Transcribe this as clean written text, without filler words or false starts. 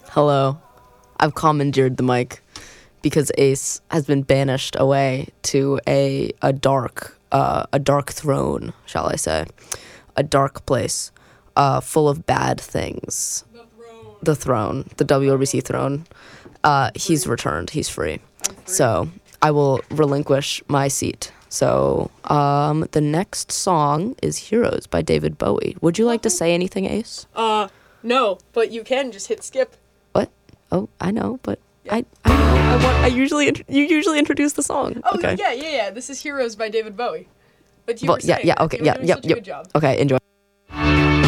Hello. I've commandeered the mic because Ace has been banished away to a dark throne, shall I say. A dark place, full of bad things. The throne. The WRBC throne. He's returned. He's free. So I will relinquish my seat. So the next song is Heroes by David Bowie. Would you like to say anything, Ace? No, but you can just hit skip. What? Oh, I know, but yeah. You usually introduce the song. Oh, okay. yeah. This is Heroes by David Bowie. But you Well, were saying okay, you were doing such a good job. Okay, enjoy.